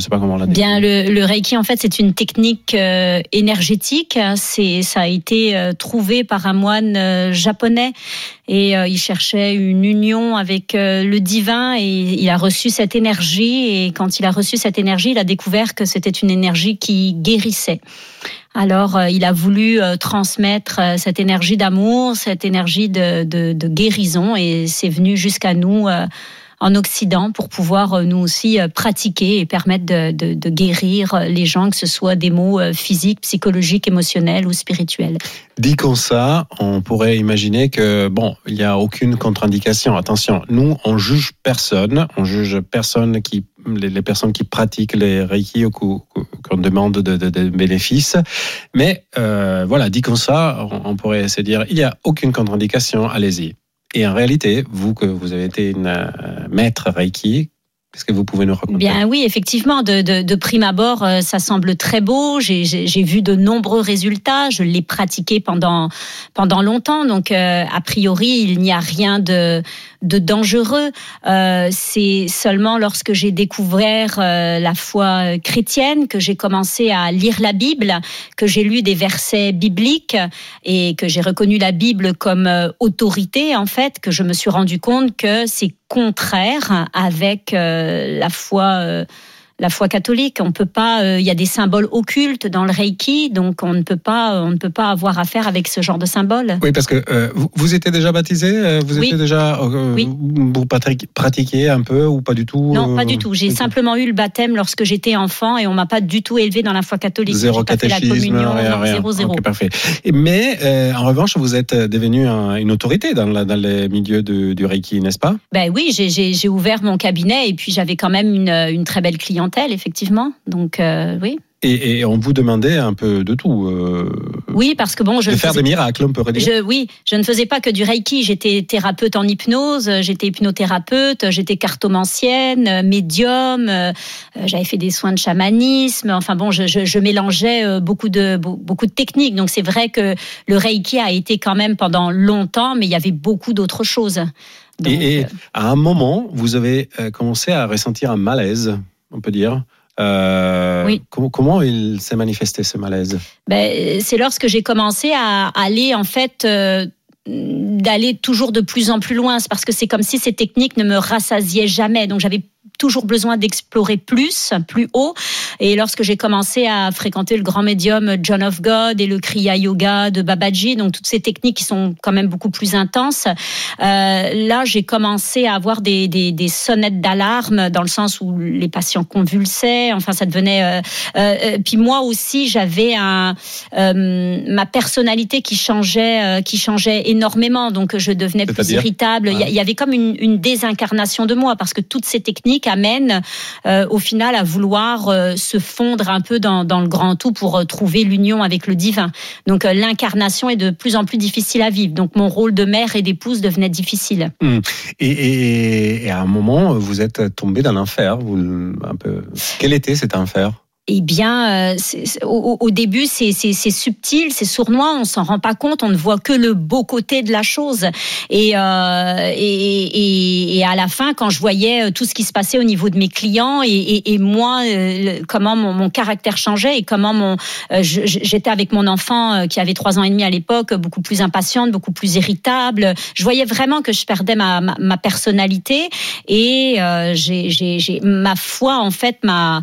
sais pas comment on l'a dit. Bien, le Reiki, en fait, c'est une technique énergétique. Ça a été trouvé par un moine japonais et il cherchait une union avec le divin et il a reçu cette énergie. Et quand il a reçu cette énergie, il a découvert que c'était une énergie qui guérissait. Alors, il a voulu transmettre cette énergie d'amour, cette énergie de guérison, et c'est venu jusqu'à nous en Occident pour pouvoir nous aussi pratiquer et permettre de guérir les gens, que ce soit des maux physiques, psychologiques, émotionnels ou spirituels. Dit comme ça, on pourrait imaginer que, il n'y a aucune contre-indication. Attention, nous, on juge personne les personnes qui pratiquent les Reiki ou qu'on demande de bénéfices. Mais dit comme ça, on pourrait se dire, il n'y a aucune contre-indication, allez-y. Et en réalité, vous avez été une maître Reiki, est-ce que vous pouvez nous raconter ? Bien oui, effectivement, de prime abord, ça semble très beau. J'ai vu de nombreux résultats. Je l'ai pratiqué pendant longtemps. Donc, a priori, il n'y a rien de dangereux. C'est seulement lorsque j'ai découvert la foi chrétienne que j'ai commencé à lire la Bible, que j'ai lu des versets bibliques et que j'ai reconnu la Bible comme autorité, en fait, que je me suis rendu compte que c'est contraire avec la foi catholique. On peut pas, il y a des symboles occultes dans le Reiki, donc on ne peut pas avoir affaire avec ce genre de symboles. Oui, parce que vous étiez déjà baptisé, oui. Étiez déjà, oui. Vous pratiquiez un peu ou pas du tout ? Non, pas du tout. J'ai simplement eu le baptême lorsque j'étais enfant et on m'a pas du tout élevé dans la foi catholique. Zéro catéchisme, j'ai pas fait la communion, rien. 0. Okay, parfait. Mais en revanche, vous êtes devenu une autorité dans les milieux du Reiki, n'est-ce pas ? Ben oui, j'ai ouvert mon cabinet et puis j'avais quand même une très belle clientèle. Effectivement, donc oui. Et on vous demandait un peu de tout. Oui, parce que de faire des miracles, on pourrait dire. Je ne faisais pas que du Reiki. J'étais thérapeute en hypnose, j'étais hypnothérapeute, j'étais cartomancienne, médium. J'avais fait des soins de chamanisme. Enfin bon, je mélangeais beaucoup de techniques. Donc c'est vrai que le Reiki a été quand même pendant longtemps, mais il y avait beaucoup d'autres choses. Donc, et à un moment, vous avez commencé à ressentir un malaise, on peut dire. Oui. Comment il s'est manifesté, ce malaise ? C'est lorsque j'ai commencé à aller, en fait, d'aller toujours de plus en plus loin. C'est parce que c'est comme si ces techniques ne me rassasiaient jamais. Donc j'avais toujours besoin d'explorer plus haut. Et lorsque j'ai commencé à fréquenter le grand médium John of God et le Kriya Yoga de Babaji, donc toutes ces techniques qui sont quand même beaucoup plus intenses, là j'ai commencé à avoir des sonnettes d'alarme, dans le sens où les patients convulsaient. Enfin, ça devenait. Puis moi aussi, j'avais ma personnalité qui changeait énormément. Donc je devenais plus irritable. Il y avait comme une désincarnation de moi, parce que toutes ces techniques amène au final à vouloir se fondre un peu dans le grand tout pour trouver l'union avec le divin. Donc l'incarnation est de plus en plus difficile à vivre. Donc mon rôle de mère et d'épouse devenait difficile. Et à un moment, vous êtes tombé dans l'enfer. Quel était cet enfer ? Eh bien, au début, c'est subtil, c'est sournois, on s'en rend pas compte, on ne voit que le beau côté de la chose. Et à la fin, quand je voyais tout ce qui se passait au niveau de mes clients et moi, comment mon caractère changeait et comment j'étais avec mon enfant qui avait 3 ans et demi à l'époque, beaucoup plus impatiente, beaucoup plus irritable. Je voyais vraiment que je perdais ma personnalité et ma foi, en fait, m'a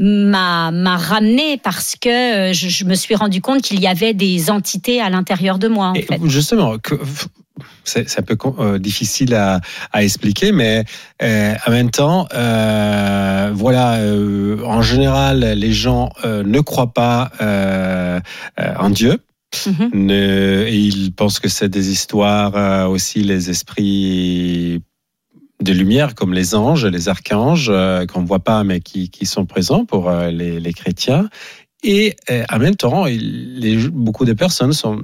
ramené, parce que je me suis rendu compte qu'il y avait des entités à l'intérieur de moi, en fait. Justement, c'est un peu difficile à expliquer, mais en même temps, en général, les gens ne croient pas en Dieu. Et ils pensent que c'est des histoires aussi, les esprits de lumière, comme les anges, les archanges, qu'on ne voit pas mais qui sont présents pour les chrétiens. Et en même temps, beaucoup de personnes sont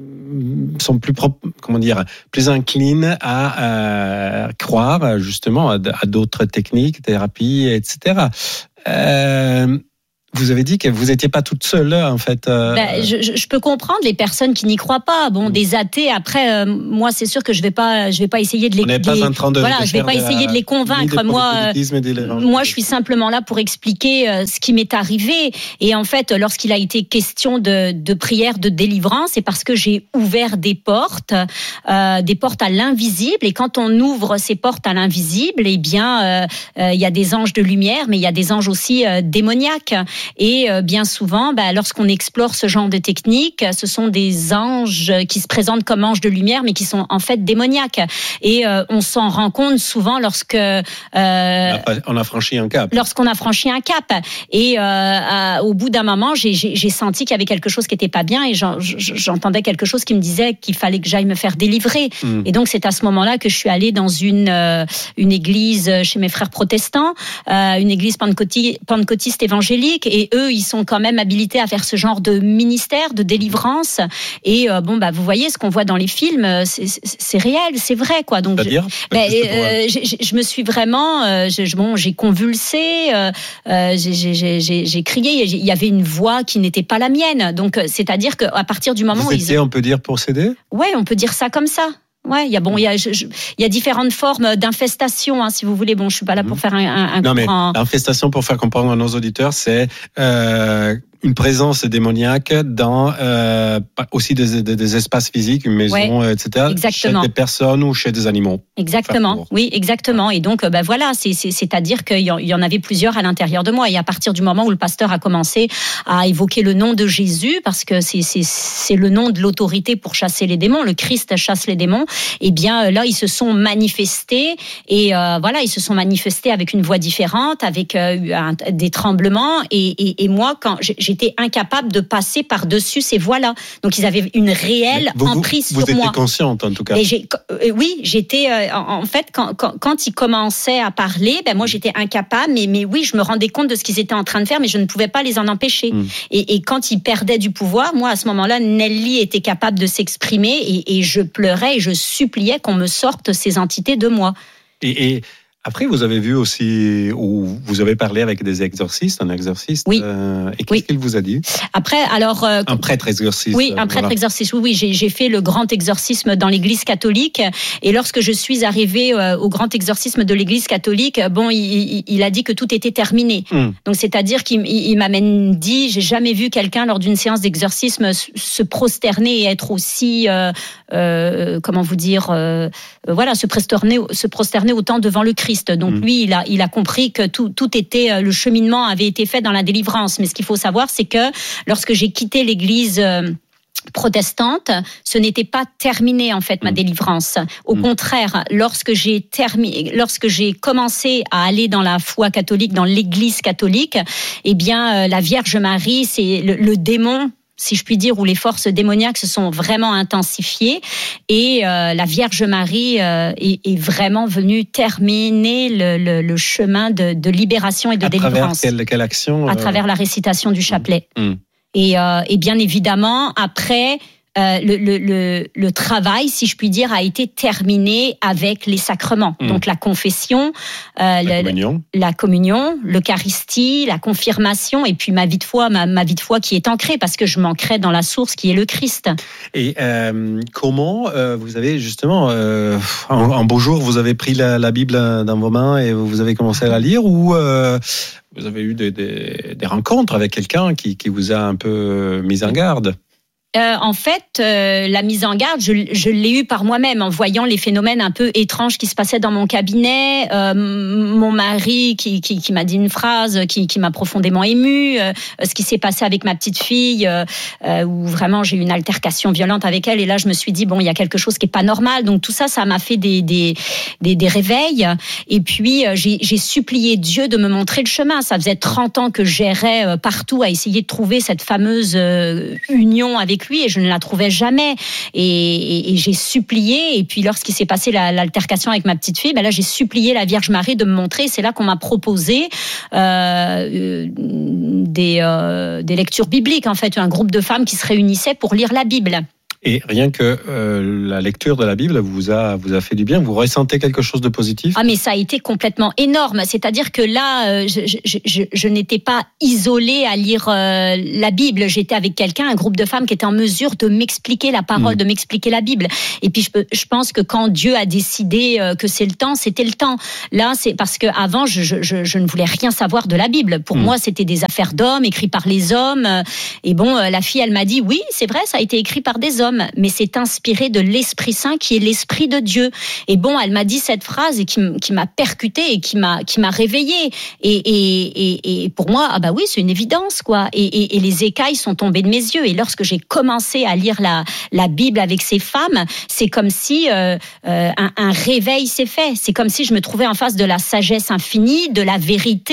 plus inclines à croire justement à d'autres techniques, thérapies, etc. vous avez dit que vous n'étiez pas toute seule, en fait. Je peux comprendre les personnes qui n'y croient pas. Bon, des athées, après, moi, c'est sûr que je vais pas essayer de les... On n'est pas en train de... Voilà, je vais pas essayer de les convaincre. Moi, je suis simplement là pour expliquer ce qui m'est arrivé. Et en fait, lorsqu'il a été question de prière de délivrance, c'est parce que j'ai ouvert des portes à l'invisible. Et quand on ouvre ces portes à l'invisible, eh bien, il y a des anges de lumière, mais il y a des anges aussi démoniaques. Et bien souvent, lorsqu'on explore ce genre de technique, ce sont des anges qui se présentent comme anges de lumière, mais qui sont en fait démoniaques. Et on s'en rend compte souvent lorsque on a franchi un cap. Lorsqu'on a franchi un cap. Et au bout d'un moment, j'ai senti qu'il y avait quelque chose qui n'était pas bien, et j'entendais quelque chose qui me disait qu'il fallait que j'aille me faire délivrer. Et donc c'est à ce moment-là que je suis allée dans une église chez mes frères protestants, une église pentecôtiste évangélique. Et eux, ils sont quand même habilités à faire ce genre de ministère, de délivrance. Et vous voyez ce qu'on voit dans les films, c'est réel, c'est vrai, quoi. Donc, je me suis vraiment, j'ai convulsé, j'ai crié. Il y avait une voix qui n'était pas la mienne. Donc, c'est-à-dire qu'à partir du moment où on peut dire possédé. Ouais, on peut dire ça comme ça. Ouais, il y a différentes formes d'infestation, hein, si vous voulez. Bon, je suis pas là pour faire un non, mais l'infestation, pour faire comprendre à nos auditeurs, c'est une présence démoniaque dans aussi des espaces physiques, une maison, etc. Exactement. Chez des personnes ou chez des animaux. Exactement. Oui, exactement. Et donc, voilà, c'est-à-dire qu'il y en avait plusieurs à l'intérieur de moi. Et à partir du moment où le pasteur a commencé à évoquer le nom de Jésus, parce que c'est le nom de l'autorité pour chasser les démons, le Christ chasse les démons. Eh bien, là, ils se sont manifestés. Et voilà, ils se sont manifestés avec une voix différente, avec des tremblements. Et moi, quand j'étais incapable de passer par-dessus ces voix-là. Donc, ils avaient une réelle emprise sur moi. Vous étiez consciente, en tout cas. Oui, j'étais... en fait, quand ils commençaient à parler, moi, j'étais incapable. Mais oui, je me rendais compte de ce qu'ils étaient en train de faire, mais je ne pouvais pas les en empêcher. Et quand ils perdaient du pouvoir, moi, à ce moment-là, Nelly était capable de s'exprimer et je pleurais et je suppliais qu'on me sorte ces entités de moi. Et après, vous avez vu aussi, ou vous avez parlé avec un exorciste. Oui. Et qu'est-ce qu'il vous a dit? Après, alors... un prêtre exorciste. Oui, un prêtre exorciste. Oui, j'ai fait le grand exorcisme dans l'église catholique. Et lorsque je suis arrivée au grand exorcisme de l'église catholique, il a dit que tout était terminé. Donc, c'est-à-dire qu'il m'a même dit, j'ai jamais vu quelqu'un lors d'une séance d'exorcisme se prosterner et être aussi, comment vous dire, voilà, se prosterner autant devant le Christ. Donc lui, il a compris que tout était, le cheminement avait été fait dans la délivrance. Mais ce qu'il faut savoir, c'est que lorsque j'ai quitté l'église protestante, ce n'était pas terminé en fait ma délivrance. Au contraire, lorsque j'ai commencé à aller dans la foi catholique, dans l'église catholique, eh bien la Vierge Marie, c'est le démon, si je puis dire, où les forces démoniaques se sont vraiment intensifiées, et la Vierge Marie est vraiment venue terminer le chemin de libération et de délivrance. À travers quelle action? À travers la récitation du chapelet. Et bien évidemment, après... le travail, si je puis dire, a été terminé avec les sacrements. Donc la confession, la communion, l'Eucharistie, la confirmation, et puis ma vie de foi qui est ancrée, parce que je m'ancrais dans la source qui est le Christ. Et comment vous avez justement, un beau jour, vous avez pris la Bible dans vos mains et vous avez commencé à la lire, ou vous avez eu des rencontres avec quelqu'un qui vous a un peu mis en garde? En fait, la mise en garde, je l'ai eue par moi-même en voyant les phénomènes un peu étranges qui se passaient dans mon cabinet. Mon mari qui m'a dit une phrase qui m'a profondément émue. Ce qui s'est passé avec ma petite fille, où vraiment j'ai eu une altercation violente avec elle. Et là, je me suis dit, bon, il y a quelque chose qui est pas normal. Donc tout ça m'a fait des réveils. Et puis, j'ai supplié Dieu de me montrer le chemin. Ça faisait 30 ans que j'errais partout à essayer de trouver cette fameuse union avec lui, et je ne la trouvais jamais, et j'ai supplié. Et puis lorsqu'il s'est passé l'altercation avec ma petite fille, là j'ai supplié la Vierge Marie de me montrer. C'est là qu'on m'a proposé des lectures bibliques, en fait, un groupe de femmes qui se réunissaient pour lire la Bible. Et rien que la lecture de la Bible vous a fait du bien. Vous ressentez quelque chose de positif? Ah, mais ça a été complètement énorme. C'est-à-dire que là, je n'étais pas isolée à lire la Bible. J'étais avec quelqu'un, un groupe de femmes qui était en mesure de m'expliquer la parole, de m'expliquer la Bible. Et puis je pense que quand Dieu a décidé que c'est le temps, c'était le temps. Là, c'est parce que avant, je ne voulais rien savoir de la Bible. Pour moi, c'était des affaires d'hommes, écrites par les hommes. Et bon, la fille, elle m'a dit, oui, c'est vrai, ça a été écrit par des hommes, mais c'est inspiré de l'Esprit Saint qui est l'Esprit de Dieu. Et bon, elle m'a dit cette phrase et qui m'a percutée et qui m'a réveillée. Et pour moi, ah bah oui, c'est une évidence, quoi. Et les écailles sont tombées de mes yeux. Et lorsque j'ai commencé à lire la Bible avec ces femmes, c'est comme si un réveil s'est fait. C'est comme si je me trouvais en face de la sagesse infinie, de la vérité.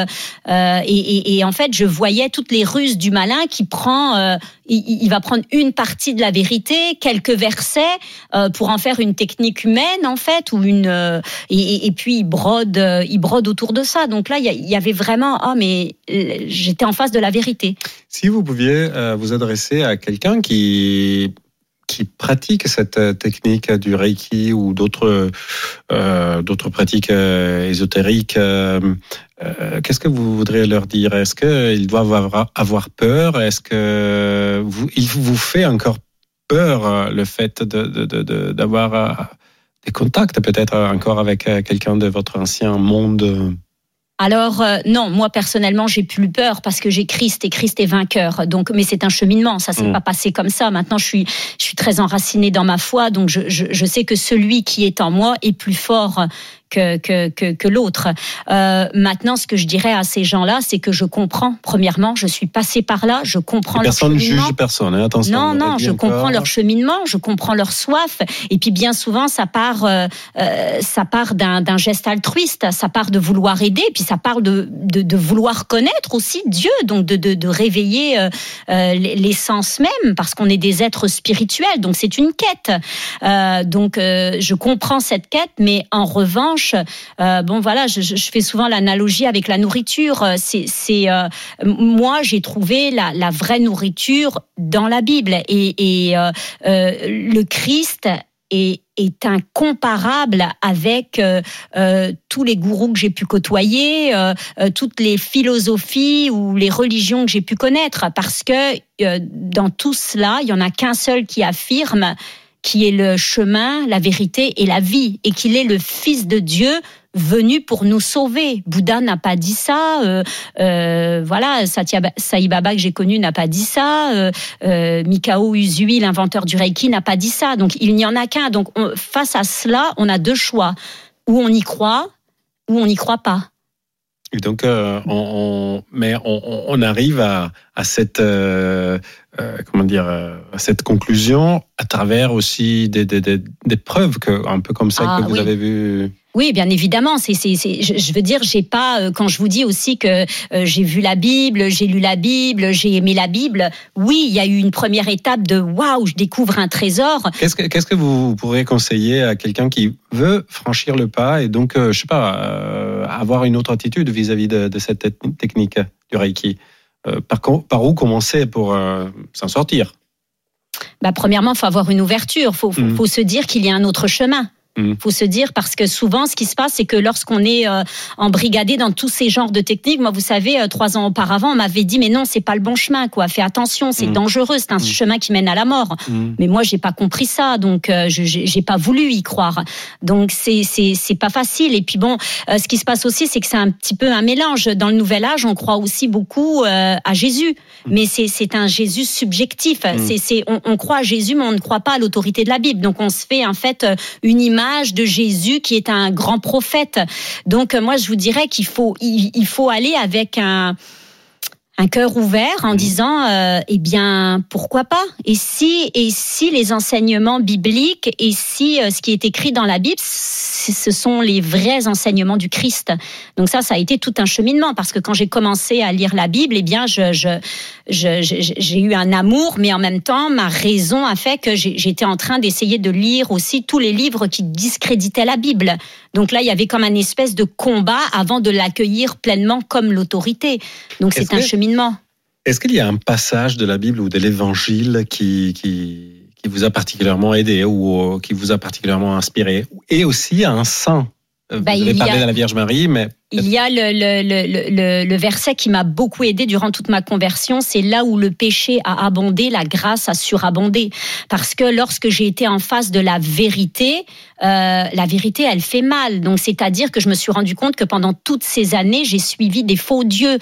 Et en fait, je voyais toutes les ruses du malin qui prend... il va prendre une partie de la vérité, quelques versets, pour en faire une technique humaine, en fait, ou et puis il brode autour de ça. Donc là, il y avait vraiment, mais j'étais en face de la vérité. Si vous pouviez vous adresser à quelqu'un qui pratique cette technique du Reiki ou d'autres pratiques ésotériques, qu'est-ce que vous voudriez leur dire? Est-ce qu'ils doivent avoir peur? Est-ce que il vous fait encore peur le fait d'avoir des contacts peut-être encore avec quelqu'un de votre ancien monde? Alors non, moi personnellement j'ai plus peur parce que j'ai Christ et Christ est vainqueur. Donc, mais c'est un cheminement, ça s'est pas passé comme ça. Maintenant je suis très enracinée dans ma foi, donc je sais que celui qui est en moi est plus fort que l'autre. Maintenant, ce que je dirais à ces gens-là, c'est que je comprends. Premièrement, je suis passée par là, je comprends leur cheminement. Personne ne juge personne, hein, attention. Non, je comprends leur cheminement, je comprends leur soif. Et puis bien souvent, ça part d'un geste altruiste, ça part de vouloir aider, puis ça part de vouloir connaître aussi Dieu, donc de réveiller l'essence même, parce qu'on est des êtres spirituels, donc c'est une quête. Donc je comprends cette quête, mais en revanche, je fais souvent l'analogie avec la nourriture. Moi, j'ai trouvé la vraie nourriture dans la Bible. Et le Christ est incomparable avec tous les gourous que j'ai pu côtoyer, toutes les philosophies ou les religions que j'ai pu connaître. Parce que dans tout cela, il n'y en a qu'un seul qui affirme qui est le chemin, la vérité et la vie, et qu'il est le Fils de Dieu venu pour nous sauver. Bouddha n'a pas dit ça, Satya Sai Baba que j'ai connu n'a pas dit ça, Mikao Usui, l'inventeur du Reiki, n'a pas dit ça. Donc il n'y en a qu'un. Donc face à cela, on a deux choix. Ou on y croit, ou on n'y croit pas. Et donc, on arrive à cette à cette conclusion à travers aussi des preuves un peu comme ça que vous avez vu. Oui, bien évidemment. Je veux dire, j'ai pas. Quand je vous dis aussi que j'ai vu la Bible, j'ai lu la Bible, j'ai aimé la Bible. Oui, il y a eu une première étape de waouh, je découvre un trésor. Qu'est-ce que vous pourriez conseiller à quelqu'un qui veut franchir le pas et donc, avoir une autre attitude vis-à-vis de cette technique du Reiki? Par où commencer pour s'en sortir? Premièrement, il faut avoir une ouverture. Faut se dire qu'il y a un autre chemin. Faut se dire, parce que souvent, ce qui se passe, c'est que lorsqu'on est embrigadé dans tous ces genres de techniques, moi, vous savez, 3 ans auparavant, on m'avait dit, mais non, c'est pas le bon chemin, quoi. Fais attention, c'est dangereux, c'est un chemin qui mène à la mort. Mais moi, j'ai pas compris ça, donc j'ai pas voulu y croire. Donc c'est pas facile. Et puis bon, ce qui se passe aussi, c'est que c'est un petit peu un mélange. Dans le Nouvel Âge, on croit aussi beaucoup à Jésus, mais c'est un Jésus subjectif. On croit à Jésus, mais on ne croit pas à l'autorité de la Bible. Donc on se fait en fait une image de Jésus qui est un grand prophète. Donc moi je vous dirais qu'il faut aller avec un cœur ouvert en disant pourquoi pas, et si les enseignements bibliques et si ce qui est écrit dans la Bible ce sont les vrais enseignements du Christ. Donc ça a été tout un cheminement, parce que quand j'ai commencé à lire la Bible, j'ai eu un amour, mais en même temps ma raison a fait que j'étais en train d'essayer de lire aussi tous les livres qui discréditaient la Bible. Donc là il y avait comme un espèce de combat avant de l'accueillir pleinement comme l'autorité. Donc c'est un cheminement. Est-ce qu'il y a un passage de la Bible ou de l'Évangile qui vous a particulièrement aidé ou qui vous a particulièrement inspiré, et aussi un saint. Vous avez parlé de la Vierge Marie, mais... Il y a le verset qui m'a beaucoup aidé durant toute ma conversion, c'est là où le péché a abondé, la grâce a surabondé. Parce que lorsque j'ai été en face de la vérité elle fait mal. Donc c'est-à-dire que je me suis rendu compte que pendant toutes ces années, j'ai suivi des faux dieux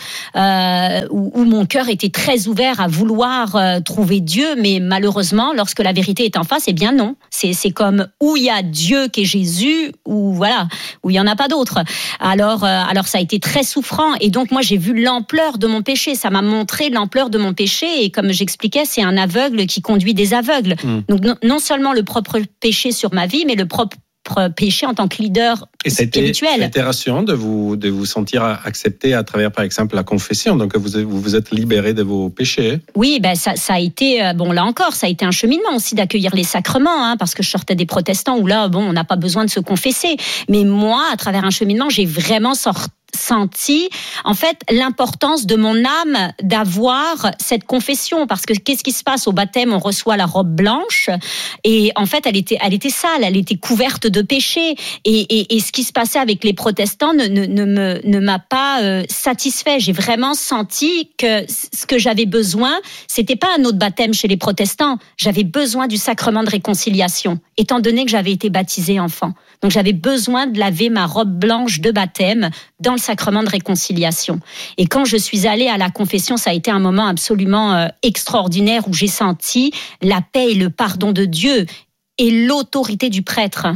où mon cœur était très ouvert à vouloir trouver Dieu, mais malheureusement, lorsque la vérité est en face, eh bien non. C'est comme où il y a Dieu qui est Jésus, où il y en a pas d'autre. Alors ça a été très souffrant, et donc moi j'ai vu l'ampleur de mon péché, ça m'a montré l'ampleur de mon péché, et comme j'expliquais, c'est un aveugle qui conduit des aveugles. Donc non seulement le propre péché sur ma vie, mais le propre péché en tant que leader spirituel. C'était rassurant de vous sentir accepté à travers, par exemple, la confession. Donc vous vous êtes libéré de vos péchés. Oui, ça a été, là encore, ça a été un cheminement aussi d'accueillir les sacrements, parce que je sortais des protestants où là, on n'a pas besoin de se confesser. Mais moi, à travers un cheminement, j'ai vraiment senti en fait l'importance de mon âme d'avoir cette confession, parce que qu'est-ce qui se passe au baptême? On reçoit la robe blanche, et en fait elle était sale, elle était couverte de péché, et ce qui se passait avec les protestants ne m'a pas satisfait. J'ai vraiment senti que ce que j'avais besoin, c'était pas un autre baptême chez les protestants, j'avais besoin du sacrement de réconciliation, étant donné que j'avais été baptisée enfant. Donc j'avais besoin de laver ma robe blanche de baptême dans le sacrement de réconciliation. Et quand je suis allée à la confession, ça a été un moment absolument extraordinaire où j'ai senti la paix et le pardon de Dieu et l'autorité du prêtre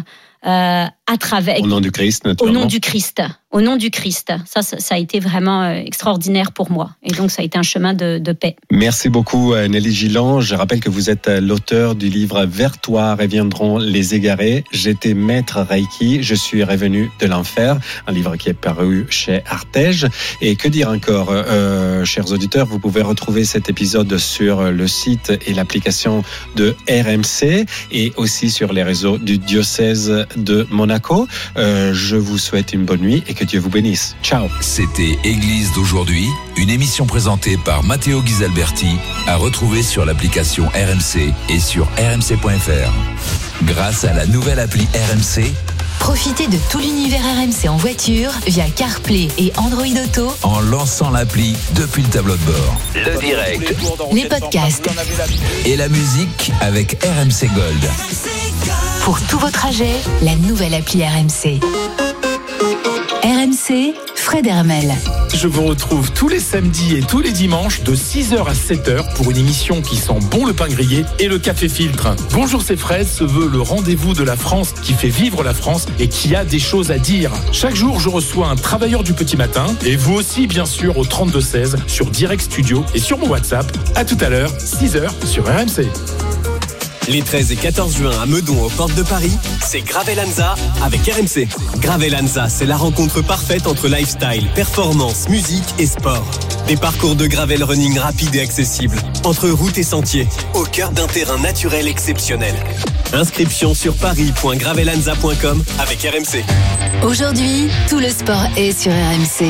à travers... Au nom du Christ, naturellement. Au nom du Christ. Ça a été vraiment extraordinaire pour moi. Et donc, ça a été un chemin de paix. Merci beaucoup, Nelly Gilland. Je rappelle que vous êtes l'auteur du livre « Vers toi reviendront les égarés. J'étais maître Reiki, je suis revenu de l'enfer », un livre qui est paru chez Artege. Et que dire encore, chers auditeurs, vous pouvez retrouver cet épisode sur le site et l'application de RMC, et aussi sur les réseaux du diocèse de Monaco. Je vous souhaite une bonne nuit et que Dieu vous bénisse. Ciao. C'était Église d'aujourd'hui, une émission présentée par Matteo Ghisalberti, à retrouver sur l'application RMC et sur rmc.fr. Grâce à la nouvelle appli RMC, profitez de tout l'univers RMC en voiture via CarPlay et Android Auto en lançant l'appli depuis le tableau de bord. Le direct, les podcasts et la musique avec RMC Gold. Pour tous vos trajets, la nouvelle appli RMC. RMC, Fred Hermel. Je vous retrouve tous les samedis et tous les dimanches de 6h à 7h pour une émission qui sent bon le pain grillé et le café filtre. Bonjour, c'est Fred se veut le rendez-vous de la France qui fait vivre la France et qui a des choses à dire. Chaque jour, je reçois un travailleur du petit matin, et vous aussi, bien sûr, au 3216 sur Direct Studio et sur mon WhatsApp. À tout à l'heure, 6h sur RMC. Les 13 et 14 juin à Meudon, aux portes de Paris, c'est Gravelanza avec RMC. Gravelanza, c'est la rencontre parfaite entre lifestyle, performance, musique et sport. Des parcours de gravel running rapides et accessibles, entre routes et sentiers, au cœur d'un terrain naturel exceptionnel. Inscription sur paris.gravelanza.com avec RMC. Aujourd'hui, tout le sport est sur RMC.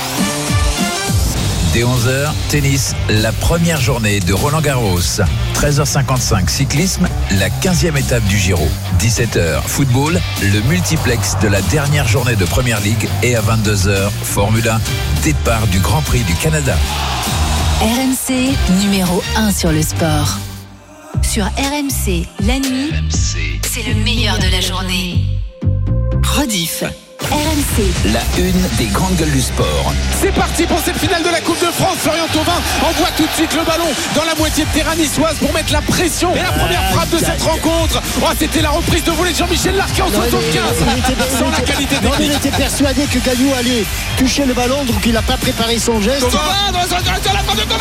Dès 11h, tennis, la première journée de Roland-Garros. 13h55, cyclisme, la 15e étape du Giro. 17h, football, le multiplex de la dernière journée de Première Ligue. Et à 22h, Formule 1, départ du Grand Prix du Canada. RMC, numéro 1 sur le sport. Sur RMC, la nuit, c'est le meilleur de la journée. Rediff. RMC. La une des grandes gueules du sport. C'est parti pour cette finale de la Coupe de France. Florian Thauvin envoie tout de suite le ballon dans la moitié de terrain niçoise pour mettre la pression. Et la première frappe de cette rencontre, c'était la reprise de volée de Jean-Michel Larquet en 75. Sans la qualité technique. Il était persuadé que Gagnou allait toucher le ballon, donc il n'a pas préparé son geste. Thauvin dans la frappe de Thauvin.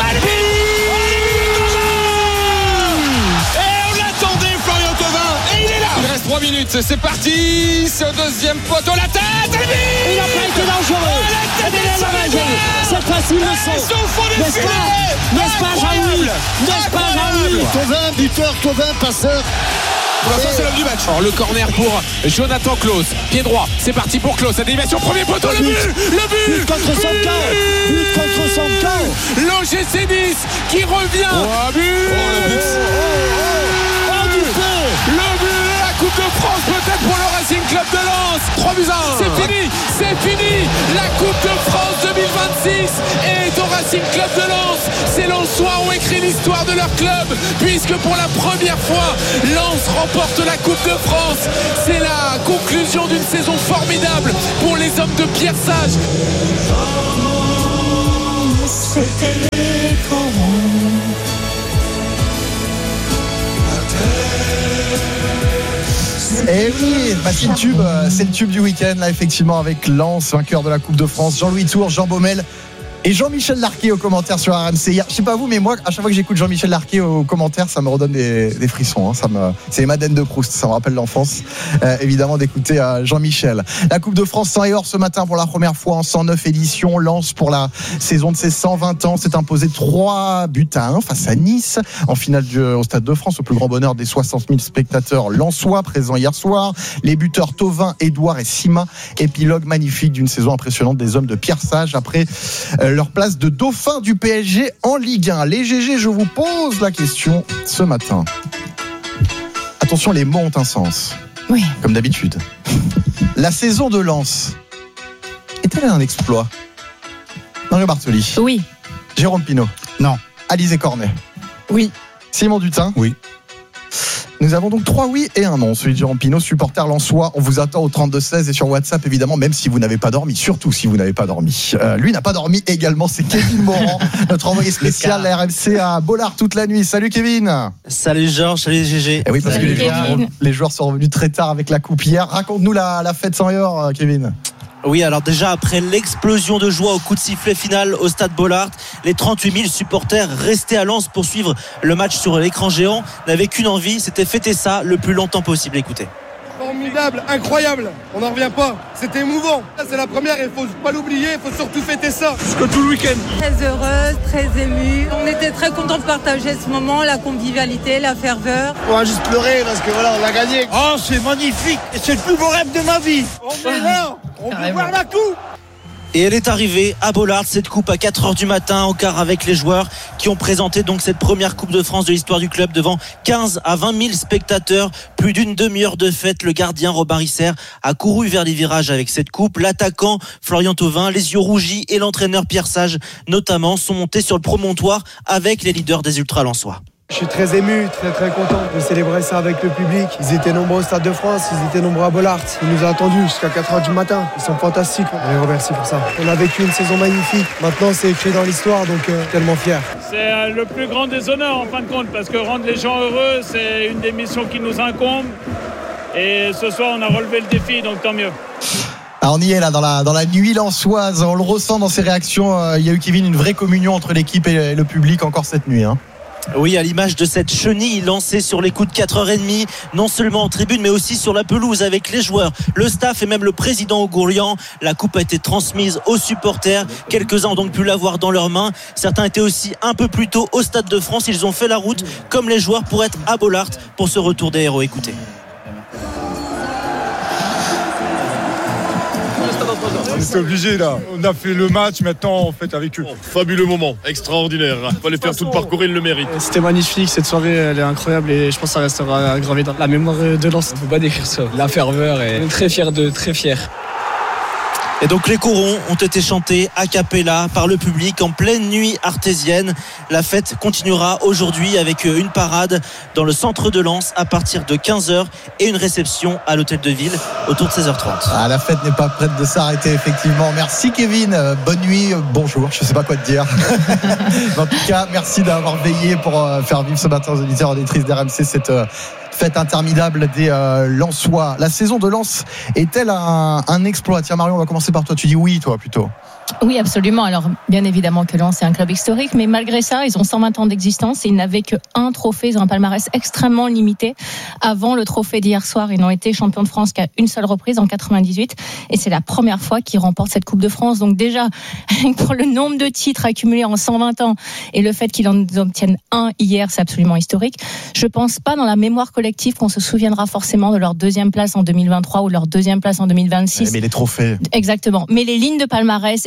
Il reste 3 minutes, c'est parti. C'est au deuxième poteau, la tête. Il n'a pas été dangereux. Cette fois-ci, il le sent. N'est-ce pas Jean-Louis? N'est-ce pas Jean-Louis? Thauvin, buteur, Thauvin, passeur. Pour l'instant, c'est l'homme du match. Alors, le corner pour Jonathan Claus. Pied droit, c'est parti pour Claus. La déviation, premier poteau, le but. But contre son camp. But contre son camp. L'OGC Nice qui revient. Oh, but. La Coupe de France 2026 est au Racing Club de Lens. Ces Lensois ont écrit l'histoire de leur club, puisque pour la première fois, Lens remporte la Coupe de France. C'est la conclusion d'une saison formidable pour les hommes de Pierre Sage. Et oui, bah c'est le tube du week-end là effectivement avec Lens, vainqueur de la Coupe de France, Jean-Louis Tour, Jean Baumel et Jean-Michel Larquet aux commentaires sur RMC. Je sais pas vous, mais moi, à chaque fois que j'écoute Jean-Michel Larquet aux commentaires, ça me redonne des frissons. Hein. C'est les Madeleines de Proust, ça me rappelle l'enfance, évidemment, d'écouter Jean-Michel. La Coupe de France sans erreur ce matin pour la première fois en 109 éditions. Lens, pour la saison de ses 120 ans, s'est imposé 3-1 face à Nice en finale au Stade de France, au plus grand bonheur des 60 000 spectateurs lensois présents hier soir. Les buteurs Thauvin, Edouard et Sima. Épilogue magnifique d'une saison impressionnante des hommes de Pierre Sage après leur place de dauphin du PSG en Ligue 1. Les GG, je vous pose la question ce matin. Attention, les mots ont un sens. Oui. Comme d'habitude. La saison de Lens est-elle un exploit? Mario Bartoli. Oui. Jérôme Pinault. Non. Alizé Cornet. Oui. Simon Dutin. Oui. Nous avons donc 3 oui et un non. Celui de Jérôme Pinault, supporter lensois. On vous attend au 32-16 et sur WhatsApp, évidemment, même si vous n'avez pas dormi. Surtout si vous n'avez pas dormi. Lui n'a pas dormi également. C'est Kevin Morand, notre envoyé spécial de la RMC à Bollard toute la nuit. Salut Kevin. Salut Georges, salut GG. Et oui, parce que les joueurs sont revenus très tard avec la coupe hier. Raconte-nous la fête sans heure, Kevin. Oui, alors déjà après l'explosion de joie au coup de sifflet final au stade Bollard, les 38 000 supporters restés à Lens pour suivre le match sur l'écran géant n'avaient qu'une envie, c'était fêter ça le plus longtemps possible. Écoutez. Formidable, incroyable, on n'en revient pas, c'était émouvant. Là, c'est la première, il ne faut pas l'oublier, il faut surtout fêter ça. Jusqu'au tout le week-end. Très heureuse, très émue. On était très contents de partager ce moment, la convivialité, la ferveur. On va juste pleurer parce que voilà, on a gagné. Oh, c'est magnifique, c'est le plus beau rêve de ma vie. On est là, on peut voir la coupe. Et elle est arrivée à Bollard, cette coupe à 4h du matin, en quart avec les joueurs qui ont présenté donc cette première Coupe de France de l'histoire du club devant 15 à 20 000 spectateurs. Plus d'une demi-heure de fête, le gardien Robin Risser a couru vers les virages avec cette coupe. L'attaquant Florian Thauvin, les yeux rougis, et l'entraîneur Pierre Sage notamment sont montés sur le promontoire avec les leaders des ultra-lensois. Je suis très ému, très content de célébrer ça avec le public. Ils étaient nombreux au Stade de France, ils étaient nombreux à Bollard. Ils nous ont attendus jusqu'à 4h du matin. Ils sont fantastiques, on les remercie pour ça. On a vécu une saison magnifique. Maintenant, c'est écrit dans l'histoire, donc tellement fier. C'est le plus grand des honneurs en fin de compte, parce que rendre les gens heureux, c'est une des missions qui nous incombe. Et ce soir, on a relevé le défi, donc tant mieux. Alors on y est là dans la nuit lensoise, on le ressent dans ses réactions. Il y a eu, Kevin, une vraie communion entre l'équipe et le public encore cette nuit. Oui, à l'image de cette chenille lancée sur les coups de 4h30, non seulement en tribune mais aussi sur la pelouse avec les joueurs, le staff et même le président Augourlian. La coupe a été transmise aux supporters. Quelques-uns ont donc pu l'avoir dans leurs mains. Certains étaient aussi un peu plus tôt au Stade de France. Ils ont fait la route comme les joueurs pour être à Bollard pour ce retour des héros. Écoutez. C'est obligé là. On a fait le match, maintenant on fait avec eux. Fabuleux moment, extraordinaire. Il fallait faire tout le parcours, il le mérite. C'était magnifique, cette soirée elle est incroyable et je pense que ça restera gravé dans la mémoire de Lens. On ne peut pas décrire ça. La ferveur et on est très fiers d'eux, très fiers. Et donc les corons ont été chantés a cappella par le public en pleine nuit artésienne. La fête continuera aujourd'hui avec une parade dans le centre de Lens à partir de 15h et une réception à l'hôtel de ville autour de 16h30. La fête n'est pas prête de s'arrêter, effectivement. Merci Kevin, bonne nuit, bonjour, je ne sais pas quoi te dire. En tout cas, merci d'avoir veillé pour faire vivre ce matin aux auditeurs et auditrices d'RMC cette fête interminable des Lensois. La saison de Lens est-elle un exploit? Tiens Marion, on va commencer par toi. Tu dis oui, toi, plutôt. Oui, absolument. Alors, bien évidemment que Lens est un club historique, mais malgré ça, ils ont 120 ans d'existence et ils n'avaient qu'un trophée. Ils ont un palmarès extrêmement limité. Avant le trophée d'hier soir, ils n'ont été champions de France qu'à une seule reprise en 98. Et c'est la première fois qu'ils remportent cette Coupe de France. Donc déjà, pour le nombre de titres accumulés en 120 ans et le fait qu'ils en obtiennent un hier, c'est absolument historique. Je pense pas dans la mémoire collective qu'on se souviendra forcément de leur deuxième place en 2023 ou leur deuxième place en 2026. Mais les trophées. Exactement. Mais les lignes de palmarès et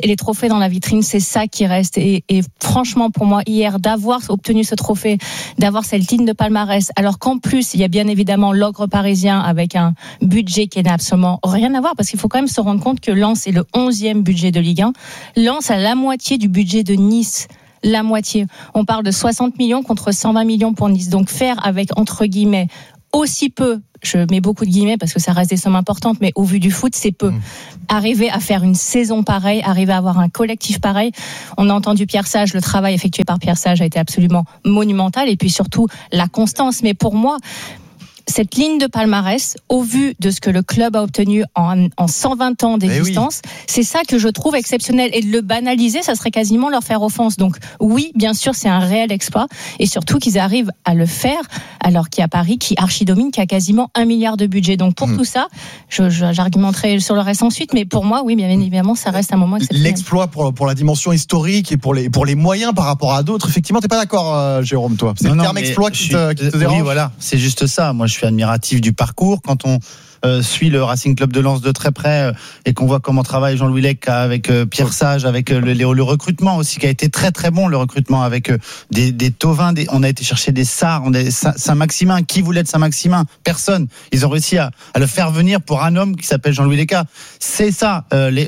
les trophées dans la vitrine, c'est ça qui reste. Et franchement, pour moi, hier, d'avoir obtenu ce trophée, d'avoir cette ligne de palmarès, alors qu'en plus, il y a bien évidemment l'ogre parisien avec un budget qui n'a absolument rien à voir, parce qu'il faut quand même se rendre compte que Lens est le 11e budget de Ligue 1. Lens a la moitié du budget de Nice. La moitié. On parle de 60 millions contre 120 millions pour Nice. Donc faire avec, entre guillemets, aussi peu, je mets beaucoup de guillemets parce que ça reste des sommes importantes, mais au vu du foot, c'est peu. Arriver à faire une saison pareille, arriver à avoir un collectif pareil. On a entendu Pierre Sage, le travail effectué par Pierre Sage a été absolument monumental, et puis surtout la constance. Mais pour moi, cette ligne de palmarès, au vu de ce que le club a obtenu en 120 ans d'existence, c'est ça que je trouve exceptionnel. Et de le banaliser, ça serait quasiment leur faire offense. Donc oui, bien sûr, c'est un réel exploit. Et surtout qu'ils arrivent à le faire, alors qu'il y a Paris qui archidomine, qui a quasiment 1 milliard de budget. Donc pour tout ça, j'argumenterai sur le reste ensuite. Mais pour moi, oui, bien évidemment, ça reste un moment exceptionnel. L'exploit pour la dimension historique et pour les moyens par rapport à d'autres. Effectivement, t'es pas d'accord, Jérôme, toi? C'est le terme exploit qui te dérange? Oui, voilà, c'est juste ça. Moi, je suis admiratif du parcours. Quand on suit le Racing Club de Lens de très près et qu'on voit comment travaille Jean-Louis Lec avec Pierre Sage, avec le recrutement aussi qui a été très très bon, le recrutement avec des Thauvin, on a été chercher des Sarr, Saint-Maximin. Qui voulait de Saint-Maximin? Personne. Ils ont réussi à le faire venir pour un homme qui s'appelle Jean-Louis Leca. C'est ça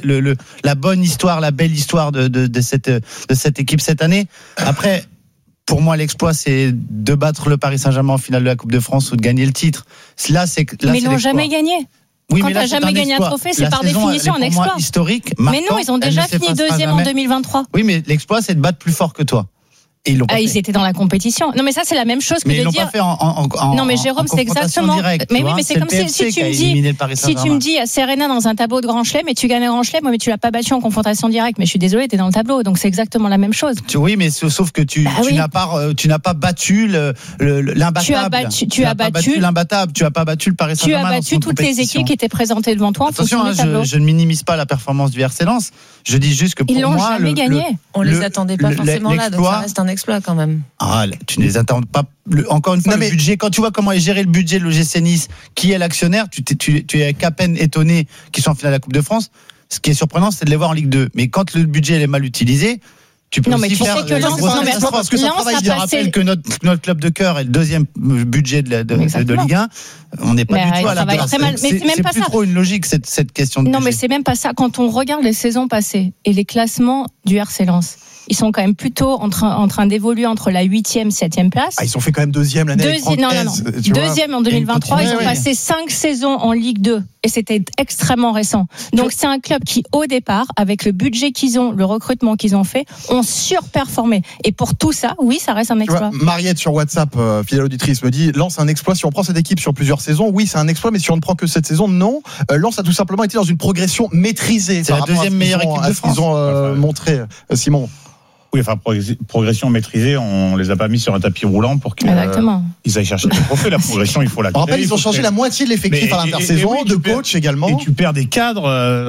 la bonne histoire, la belle histoire de cette équipe cette année. Après, pour moi, l'exploit, c'est de battre le Paris Saint-Germain en finale de la Coupe de France ou de gagner le titre. Mais ils n'ont jamais gagné. Oui, quand tu n'as jamais gagné un trophée, c'est par définition un exploit. Historique, mais non, ils ont déjà fini deuxième en 2023. Oui, mais l'exploit, c'est de battre plus fort que toi. Et ils étaient dans la compétition. Non, mais ça, c'est la même chose que mais de ils l'ont dire. Pas fait en non, mais Jérôme, c'est exactement. Direct, mais oui, mais c'est comme si tu me dis à Serena dans un tableau de Grand Chelem, mais tu gagnes un Grand Chelem, mais tu l'as pas battu en confrontation directe. Mais je suis désolée, t'es dans le tableau, donc c'est exactement la même chose. Oui, mais sauf que tu n'as pas battu l'imbattable. Tu as battu l'imbattable. Tu as pas battu le Paris Saint-Germain. Tu as battu toutes les équipes qui étaient présentées devant toi. Attention, je ne minimise pas la performance du RC Lens. Je dis juste que pour moi, ils l'ont jamais gagné. On les attendait pas forcément là, donc ça reste un exploit quand même. Ah, tu ne les attends pas. Encore une fois, le budget, quand tu vois comment est géré le budget de l'OGC Nice, qui est l'actionnaire, tu es qu'à peine étonné qu'ils sont en finale de la Coupe de France. Ce qui est surprenant, c'est de les voir en Ligue 2. Mais quand le budget est mal utilisé, tu peux aussi faire que parce que ça travaille. Je rappelle que notre club de cœur est le deuxième budget de Ligue 1. On n'est pas du tout à la place. C'est plus trop une logique cette question de budget. Non, mais c'est même pas ça. Quand on regarde les saisons passées et les classements du RC Lens, ils sont quand même plutôt en train d'évoluer entre la 8e, 7e place. Ils ont fait quand même deuxième l'année avec Franck Hez, deuxième en 2023. Ils ont passé 5 saisons en Ligue 2. Et c'était extrêmement récent. Donc c'est un club qui, au départ, avec le budget qu'ils ont, le recrutement qu'ils ont fait, ont surperformé. Et pour tout ça, oui, ça reste un exploit. Mariette sur WhatsApp, fidèle auditrice, me dit Lens un exploit. Si on prend cette équipe sur plusieurs saisons, oui, c'est un exploit. Mais si on ne prend que cette saison, non. Lens a tout simplement été dans une progression maîtrisée. C'est la deuxième meilleure équipe de France. Ils ont montré, Simon. Oui, enfin, progression maîtrisée, on les a pas mis sur un tapis roulant pour qu'ils aillent chercher des trophées. La progression, il faut la créer. On rappelle, ils ont changé la moitié de l'effectif à l'intersaison, de coach également. Et tu perds des cadres,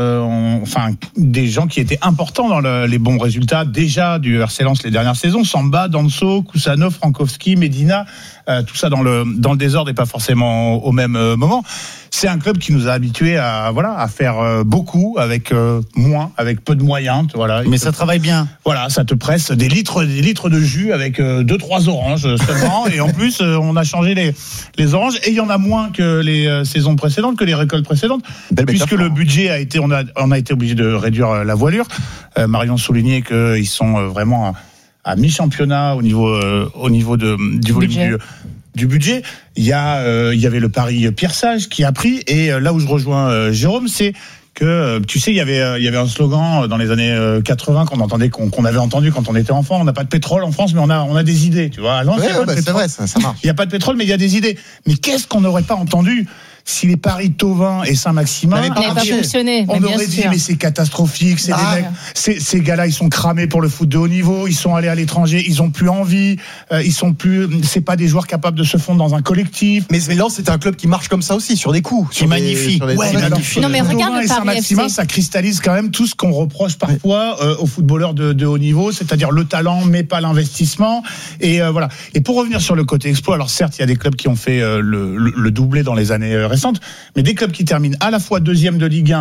des gens qui étaient importants dans les bons résultats déjà du RC Lens les dernières saisons. Samba, Danso, Kusanov, Frankowski, Medina, tout ça dans le désordre et pas forcément au même moment. C'est un club qui nous a habitués à faire beaucoup avec moins, avec peu de moyens. Voilà. Mais ça travaille bien. Voilà, ça te presse des litres de jus avec 2-3 oranges seulement. Et en plus, on a changé les oranges et il y en a moins que les saisons précédentes, que les récoltes précédentes, puisque le budget a été, on a été obligé de réduire la voilure. Marion soulignait qu'ils sont vraiment à mi-championnat au niveau du volume du budget. Il y avait le pari Pierre Sage qui a pris, et là où je rejoins Jérôme, c'est que tu sais, il y avait un slogan dans les années 80 qu'on avait entendu quand on était enfant. On n'a pas de pétrole en France, mais on a des idées, tu vois. C'est vrai, ça marche. Il n'y a pas de pétrole, mais il y a des idées. Mais qu'est-ce qu'on n'aurait pas entendu si les paris Thauvin et Saint-Maximin n'avaient pas fonctionné, on aurait dit mais c'est catastrophique, c'est des mecs, ces gars-là ils sont cramés pour le foot de haut niveau, ils sont allés à l'étranger, ils ont plus envie, c'est pas des joueurs capables de se fondre dans un collectif. Mais Lens c'est un club qui marche comme ça aussi, sur des coups, qui magnifie. Non mais regarde le Saint-Maximin, ça cristallise quand même tout ce qu'on reproche parfois aux footballeurs de haut niveau, c'est-à-dire le talent mais pas l'investissement. Et voilà. Et pour revenir sur le côté exploit, alors certes il y a des clubs qui ont fait le doublé dans les années récentes, mais des clubs qui terminent à la fois deuxième de Ligue 1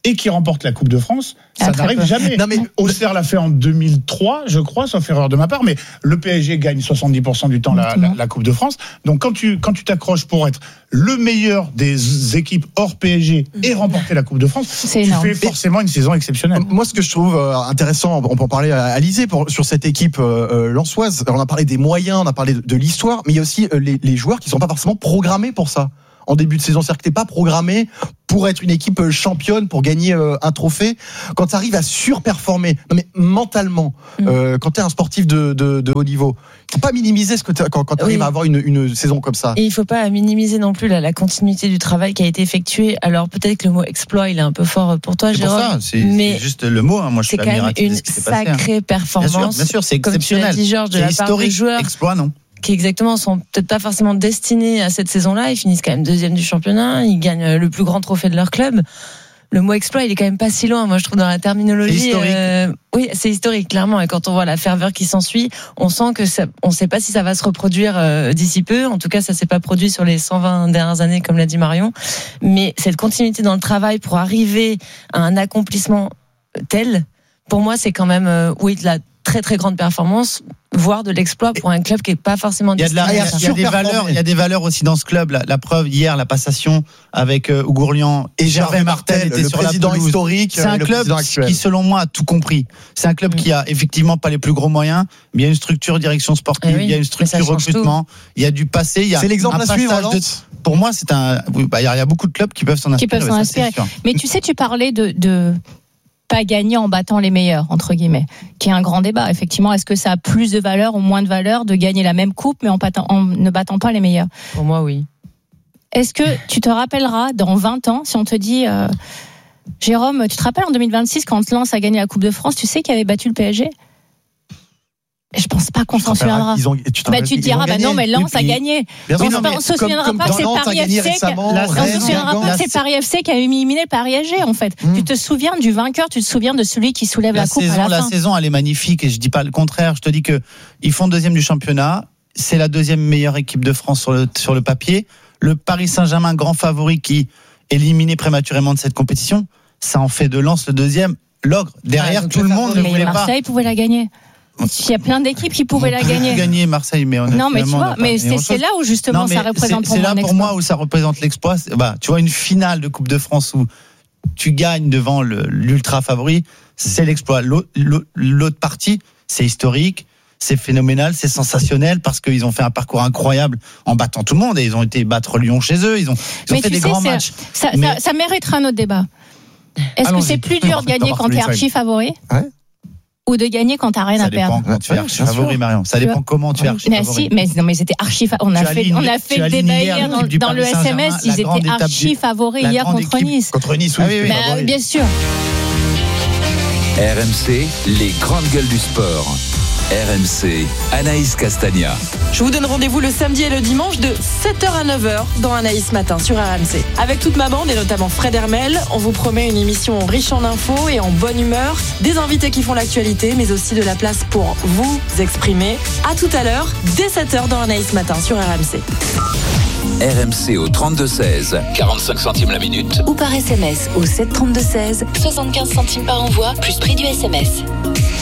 et qui remporte la Coupe de France, ça n'arrive jamais. Non, mais Auxerre l'a fait en 2003, je crois, sauf erreur de ma part, mais le PSG gagne 70% du temps la Coupe de France. Donc quand tu t'accroches pour être le meilleur des équipes hors PSG et remporter la Coupe de France, tu fais forcément une saison exceptionnelle. Moi, ce que je trouve intéressant, on peut en parler à Alizé sur cette équipe lensoise. On a parlé des moyens, on a parlé de l'histoire, mais il y a aussi les joueurs qui ne sont pas forcément programmés pour ça. En début de saison, c'est-à-dire que t'es pas programmé pour être une équipe championne, pour gagner un trophée. Quand tu arrives à surperformer, non mais mentalement, quand t'es un sportif de haut niveau, faut pas minimiser quand tu arrives à avoir une saison comme ça. Et il faut pas minimiser non plus la continuité du travail qui a été effectué. Alors peut-être que le mot exploit, il est un peu fort pour toi, Jérôme. C'est pour ça, c'est juste le mot. Moi, je suis admiratif de ce qui s'est passé. C'est quand même une sacrée performance. Bien sûr, c'est exceptionnel. Comme tu l'as dit, Georges, de la part des joueurs. Exploit, non. Qui exactement sont peut-être pas forcément destinés à cette saison-là. Ils finissent quand même 2e du championnat. Ils gagnent le plus grand trophée de leur club. Le mot exploit, il est quand même pas si loin. Moi, je trouve dans la terminologie. C'est historique. Oui, c'est historique, clairement. Et quand on voit la ferveur qui s'ensuit, on sent que on sait pas si ça va se reproduire d'ici peu. En tout cas, ça s'est pas produit sur les 120 dernières années, comme l'a dit Marion. Mais cette continuité dans le travail pour arriver à un accomplissement tel, pour moi, c'est quand même, de la très très grande performance, voire de l'exploit pour un club qui est pas forcément destiné. Il y a des valeurs aussi dans ce club. La preuve hier, la passation avec Ougourlian et Gervais Martel était le sur président la pelouse. Historique. C'est un club qui, selon moi, a tout compris. C'est un club qui a effectivement pas les plus gros moyens, mais il y a une structure direction sportive, il y a une structure recrutement, il y a du passé. C'est l'exemple à suivre. Pour moi, c'est il y a beaucoup de clubs qui peuvent s'en inspirer. Mais tu sais, tu parlais de pas gagner en battant les meilleurs, entre guillemets, qui est un grand débat. Effectivement, est-ce que ça a plus de valeur ou moins de valeur de gagner la même coupe, mais en ne battant pas les meilleurs? Pour moi, oui. Est-ce que tu te rappelleras dans 20 ans, si on te dit, Jérôme, tu te rappelles en 2026, quand Lens a gagné la Coupe de France, tu sais qui avait battu le PSG? Je pense pas qu'on s'en souviendra. Tu te diras, non, mais Lens a gagné. On ne se souviendra pas que c'est Paris FC qui a éliminé le Paris SG, en fait. Tu te souviens du vainqueur, tu te souviens de celui qui soulève la coupe à la fin. La saison, elle est magnifique et je dis pas le contraire. Je te dis que ils font 2e du championnat. C'est la 2e meilleure équipe de France sur le papier. Le Paris Saint-Germain, grand favori, qui est éliminé prématurément de cette compétition, ça en fait de Lens le 2e. L'ogre. Derrière, tout le monde ne voulait pas. Marseille pouvait la gagner. Il y a plein d'équipes qui pourraient la gagner. Gagner Marseille, mais non, mais tu vois, mais c'est là où justement ça représente pour moi. C'est là pour moi où ça représente l'exploit. Tu vois, une finale de Coupe de France où tu gagnes devant l'ultra favori, c'est l'exploit. L'autre partie, c'est historique, c'est phénoménal, c'est sensationnel parce qu'ils ont fait un parcours incroyable en battant tout le monde et ils ont été battre Lyon chez eux. Ils ont fait des grands matchs. Ça mériterait un autre débat. Est-ce que c'est plus dur de gagner quand tu es archi favori? Ou de gagner quand t'as rien à perdre. Ça dépend quand tu es archi favori, Marion. Ça dépend comment tu es archi favori. Mais c'était archi favori. On a fait le débat hier dans le SMS. Ils étaient archi favoris hier contre Nice. Contre Nice, oui. Bien sûr. RMC, les grandes gueules du sport. RMC, Anaïs Castagna. Je vous donne rendez-vous le samedi et le dimanche de 7h à 9h dans Anaïs Matin sur RMC. Avec toute ma bande et notamment Fred Hermel, on vous promet une émission riche en infos et en bonne humeur, des invités qui font l'actualité, mais aussi de la place pour vous exprimer. À tout à l'heure, dès 7h dans Anaïs Matin sur RMC. RMC au 32-16, 45 centimes la minute. Ou par SMS au 732-16, 75 centimes par envoi, plus prix du SMS.